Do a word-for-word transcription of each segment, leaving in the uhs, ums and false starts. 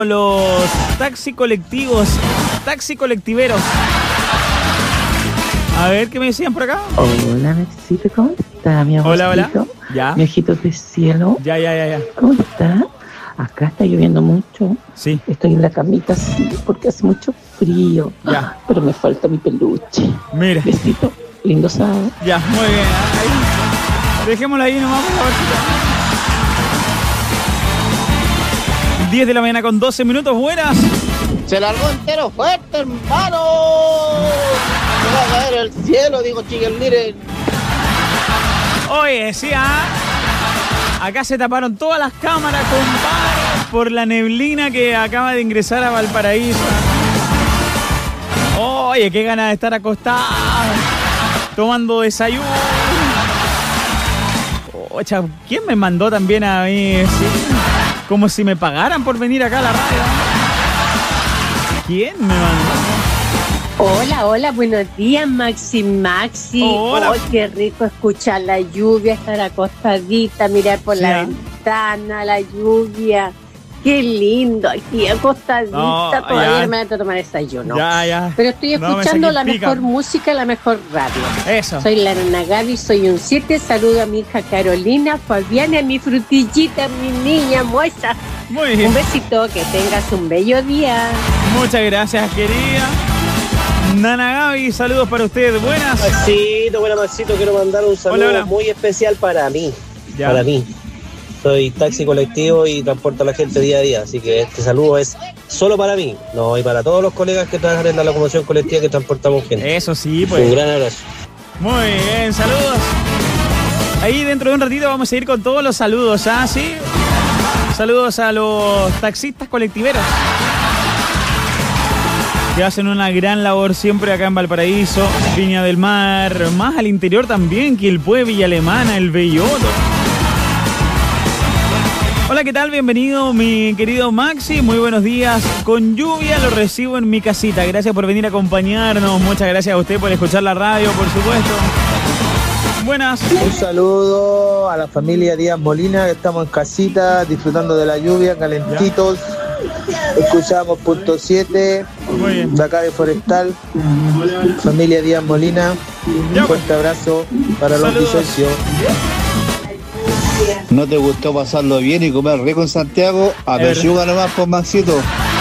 los taxi colectivos, taxi colectiveros. A ver, ¿qué me decían por acá? Hola, Maxito, ¿cómo está, mi amor? Hola, hola. Ya. Mi ojito de cielo. Ya, ya, ya, ya. ¿Cómo está? Acá está lloviendo mucho. Sí. Estoy en la camita, sí, porque hace mucho frío. Ya. Pero me falta mi peluche. Mire. Besito. Lindo sábado. Ya, muy bien. Ahí. Dejémoslo ahí nomás por la bolsita. diez de la mañana con doce minutos. Buenas. Se largó entero fuerte, hermano. Se va a caer el cielo, digo, chiquen, miren. Oye, sí, ¿ah? Acá se taparon todas las cámaras, compadre, por la neblina que acaba de ingresar a Valparaíso. Oye, qué ganas de estar acostado, tomando desayuno. Ocha, ¿quién me mandó también a mí? Sí, como si me pagaran por venir acá a la radio. ¿Quién me mandó? Hola, hola, buenos días, Maxi, Maxi. Hola. Oh, qué rico escuchar la lluvia, estar acostadita, mirar por Sí, la ¿eh? ventana, la lluvia. Qué lindo, aquí acostadita, No, todavía ya. me voy a tomar desayuno. Ya, ya. Pero estoy No me escuchando saqué la pica. mejor música, la mejor radio. Eso. Soy la Nana Gaby, soy un siete. Saludo a mi hija Carolina, Fabiana, a mi frutillita, mi niña Moisa. Muy bien. Un besito, que tengas un bello día. Muchas gracias, querida. Nana Gaby, saludos para usted. Buenas. Maxito, bueno, Maxito, quiero mandar un saludo Hola, hola. muy especial para mí. Ya. Para mí. Soy taxi colectivo y transporto a la gente día a día, así que este saludo es solo para mí, no, y para todos los colegas que trabajan en la locomoción colectiva que transportamos gente. Eso sí, Un pues. gran abrazo. Muy bien, saludos. Ahí dentro de un ratito vamos a ir con todos los saludos, ¿ah? Sí. Saludos a los taxistas colectiveros, que hacen una gran labor siempre acá en Valparaíso, Viña del Mar, más al interior también, Quilpué, Villa Alemana, El Belloto. Hola, ¿qué tal? Bienvenido, mi querido Maxi. Muy buenos días. Con lluvia lo recibo en mi casita. Gracias por venir a acompañarnos. Muchas gracias a usted por escuchar la radio, por supuesto. Buenas. Un saludo a la familia Díaz Molina, que estamos en casita, disfrutando de la lluvia, calentitos. Escuchamos punto siete, Muy bien. de acá de Forestal. Familia Díaz Molina, un fuerte abrazo para los Saludos. Vicencio. ¿No te gustó pasarlo bien y comer rico en Santiago? A Es pechuga nomás, por Maxito.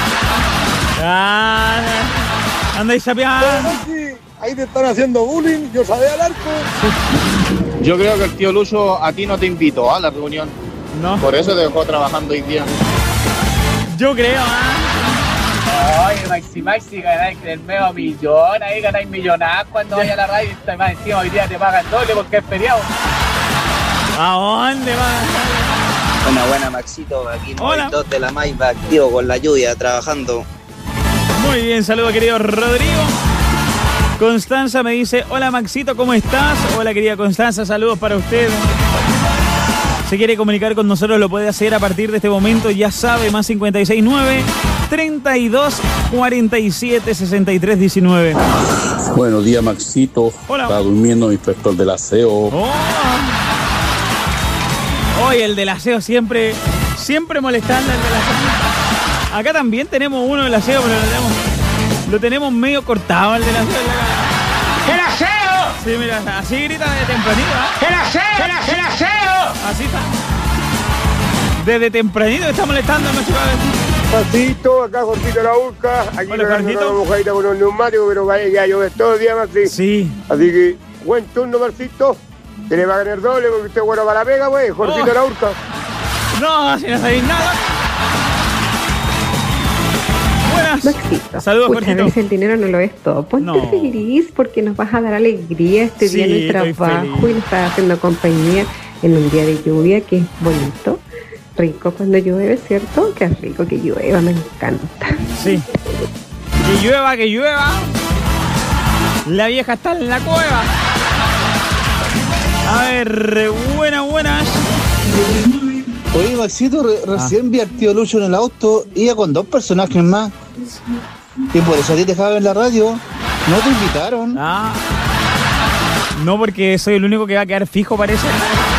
Ah, andáis sapeando. Ahí te están haciendo bullying, yo sabía al arco. Yo creo que el tío Lucho a ti no te invitó a la reunión. No, Por eso te dejó trabajando hoy día. yo creo, ¿ah? Oye, Maxi Maxi, ganáis el medio millón, ahí ganáis millonazos cuando vaya a la radio y más encima hoy día te pagan doble porque es feriado. ¿A dónde vas? Buena, buena, Maxito. Aquí Hola. dos de la Maiva, activo con la lluvia, trabajando. Muy bien, saludo querido Rodrigo. Constanza me dice, hola Maxito, ¿cómo estás? Hola querida Constanza, saludos para usted. Se quiere comunicar con nosotros, lo puede hacer a partir de este momento, ya sabe, más cincuenta y seis nueve, treinta y dos, cuarenta y siete, sesenta y tres, diecinueve. Buenos días, Maxito. Hola. Está durmiendo mi inspector del aseo. Oh. Hoy el del aseo siempre, siempre molestando al del aseo. Acá también tenemos uno del aseo, pero lo tenemos, lo tenemos medio cortado al del aseo. ¡El aseo! Sí, mira, así grita de tempranito, ¿eh? ¡El aseo! ¡El aseo! ¡El aseo! Así está. Desde tempranito está molestando a nuestro padre. Pasito, acá Jorgito La Urca, aquí Hola, pegando Jorgito. una mojadita con los neumáticos, pero vaya, ya lloves todo el día, Maxi. Sí. Así que, buen turno, Marcito. Se le va a ganar doble porque usted es bueno para la pega, güey. Jorgito Oh. La Urca. No, si no sabéis nada. Buenas. Maxito, Saludos, pucha, a Jorgito. veces el dinero no lo es todo. Ponte No. feliz porque nos vas a dar alegría este Sí, día en el estoy trabajo feliz. y nos estás haciendo compañía en un día de lluvia que es bonito. Rico cuando llueve, ¿cierto? Qué rico que llueva, me encanta. Sí. Que llueva, que llueva. La vieja está en la cueva. A ver, buenas, buenas. Oye, Maxito, re- recién vi al tío Lucho en el auto, iba con dos personajes más. Y por eso a ti te dejaban en la radio. No te invitaron. Ah. No, porque soy el único que va a quedar fijo, parece.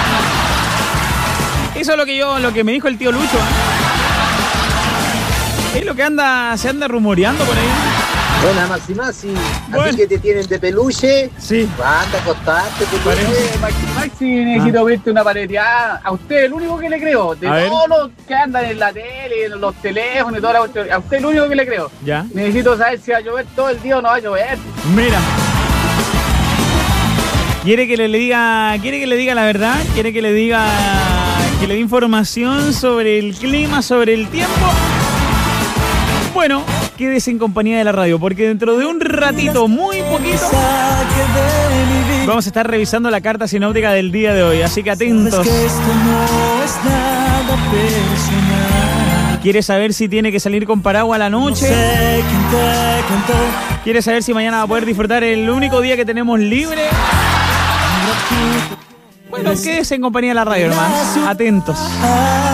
Eso es lo que yo, lo que me dijo el tío Lucho. Es lo que anda, se anda rumoreando por ahí. Buena, Maxi Maxi. Bueno. Así que te tienen de peluche. Sí. Anda a acostarte, peluche. Oye, Maxi Maxi, necesito verte una paleteada. A usted el único que le creo. De A todos los que andan en la tele, en los teléfonos y toda la cuestión. A usted el único que le creo. Ya. Necesito saber si va a llover todo el día o no va a llover. Mira. ¿Quiere que le, le diga, quiere que le diga la verdad? ¿Quiere que le diga, que le dé información sobre el clima, sobre el tiempo? Bueno, quédese en compañía de la radio, porque dentro de un ratito, muy poquito, vamos a estar revisando la carta sinóptica del día de hoy, así que atentos. ¿Quiere saber si tiene que salir con paraguas a la noche? ¿Quiere saber si mañana va a poder disfrutar el único día que tenemos libre? Bueno, quédese en compañía de la radio, hermano. Atentos.